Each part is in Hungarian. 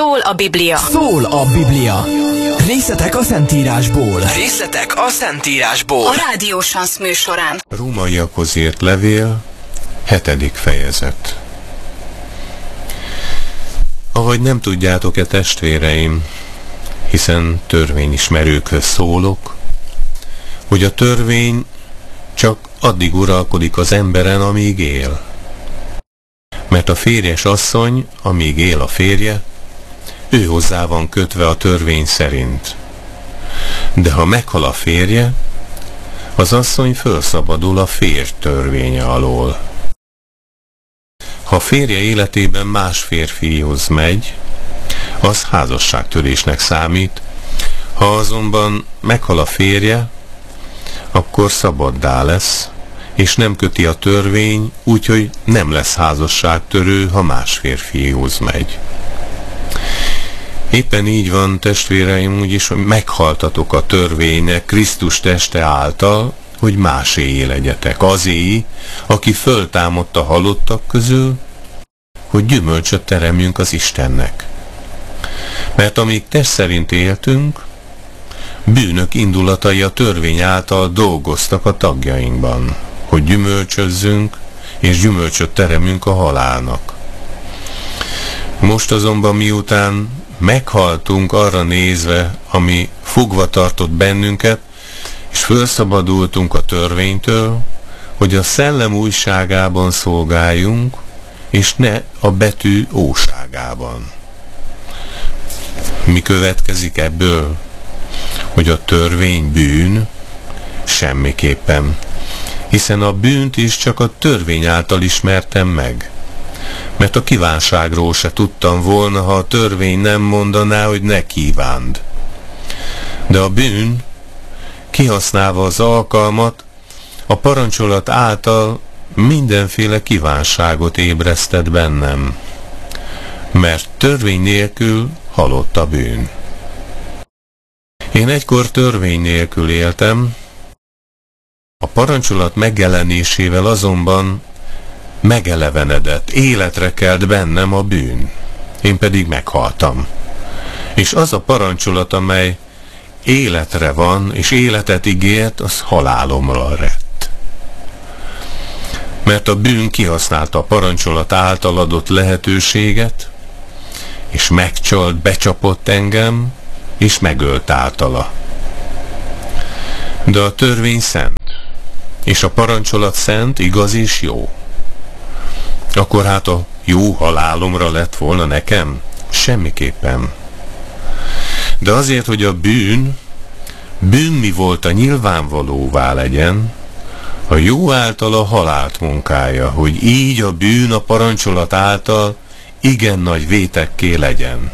Szól a Biblia. Szól a Biblia. Részletek a Szentírásból. Részletek a Szentírásból. A Rádió Sansz műsorán. Rómaiakhoz írt levél, 7. fejezet. Ahogy nem tudjátok-e, testvéreim, hiszen törvényismerőkhöz szólok, hogy a törvény csak addig uralkodik az emberen, amíg él. Mert a férjes asszony, amíg él a férje, ő hozzá van kötve a törvény szerint. De ha meghal a férje, az asszony fölszabadul a férj törvénye alól. Ha férje életében más férfihoz megy, az házasságtörésnek számít, ha azonban meghal a férje, akkor szabaddá lesz, és nem köti a törvény, úgyhogy nem lesz házasságtörő, ha más férfihoz megy. Éppen így van, testvéreim, úgyis, hogy meghaltatok a törvénynek Krisztus teste által, hogy máséé legyetek, azé, aki föltámadt a halottak közül, hogy gyümölcsöt teremjünk az Istennek. Mert amíg test szerint éltünk, bűnök indulatai a törvény által dolgoztak a tagjainkban, hogy gyümölcsözzünk, és gyümölcsöt teremünk a halálnak. Most azonban, miután meghaltunk arra nézve, ami fogva tartott bennünket, és felszabadultunk a törvénytől, hogy a szellem újságában szolgáljunk, és ne a betű óságában. Mi következik ebből? Hogy a törvény bűn? Semmiképpen. Hiszen a bűnt is csak a törvény által ismertem meg. Mert a kívánságról se tudtam volna, ha a törvény nem mondaná, hogy ne kívánd. De a bűn, kihasználva az alkalmat, a parancsolat által mindenféle kívánságot ébresztett bennem. Mert törvény nélkül halott a bűn. Én egykor törvény nélkül éltem, a parancsolat megjelenésével azonban megelevenedett, életre kelt bennem a bűn. Én pedig meghaltam. És az a parancsolat, amely életre van, és életet ígért, az halálomra lett. Mert a bűn kihasználta a parancsolat által adott lehetőséget, és megcsalt, becsapott engem, és megölt általa. De a törvény szent, és a parancsolat szent, igaz és jó. Akkor hát a jó halálomra lett volna nekem? Semmiképpen. De azért, hogy a bűn mi volt a nyilvánvalóvá legyen, a jó által a halált munkája, hogy így a bűn a parancsolat által igen nagy vétekké legyen.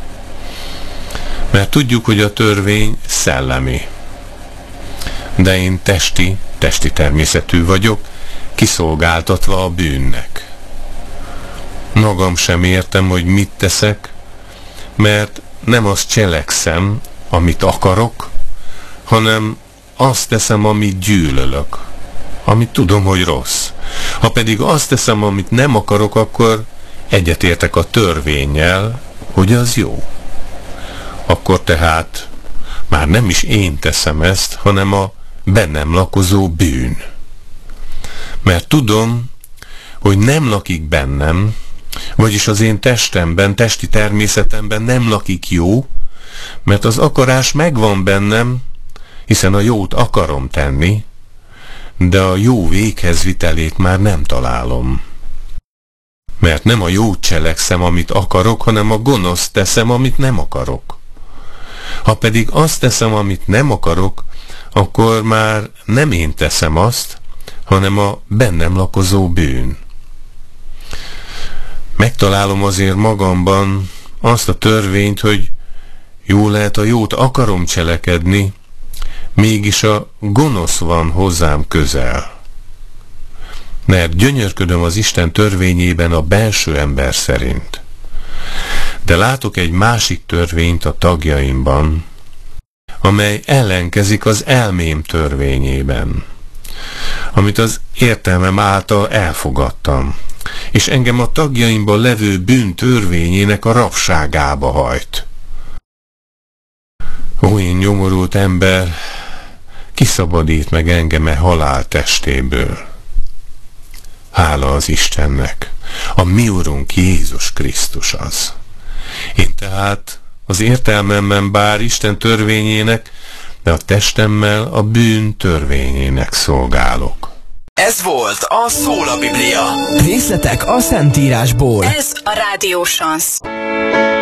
Mert tudjuk, hogy a törvény szellemi. De én testi természetű vagyok, kiszolgáltatva a bűnnek. Magam sem értem, hogy mit teszek, mert nem azt cselekszem, amit akarok, hanem azt teszem, amit gyűlölök, amit tudom, hogy rossz. Ha pedig azt teszem, amit nem akarok, akkor egyetértek a törvénnyel, hogy az jó. Akkor tehát már nem is én teszem ezt, hanem a bennem lakozó bűn. Mert tudom, hogy nem lakik bennem, vagyis az én testemben, testi természetemben nem lakik jó, mert az akarás megvan bennem, hiszen a jót akarom tenni, de a jó véghezvitelét már nem találom. Mert nem a jót cselekszem, amit akarok, hanem a gonoszt teszem, amit nem akarok. Ha pedig azt teszem, amit nem akarok, akkor már nem én teszem azt, hanem a bennem lakozó bűn. Megtalálom azért magamban azt a törvényt, hogy jó lehet a jót akarom cselekedni, mégis a gonosz van hozzám közel. Mert gyönyörködöm az Isten törvényében a belső ember szerint. De látok egy másik törvényt a tagjaimban, amely ellenkezik az elmém törvényében, amit az értelmem által elfogadtam, és engem a tagjaimban levő bűn törvényének a rabságába hajt. Ó, én nyomorult ember, kiszabadít meg engem halál testéből. Hála az Istennek, a mi Urunk Jézus Krisztus az. Én tehát az értelmemben bár Isten törvényének, de a testemmel a bűn törvényének szolgálok. Ez volt a Szól a Biblia. Részletek a Szentírásból. Ez a Rádió Shansz.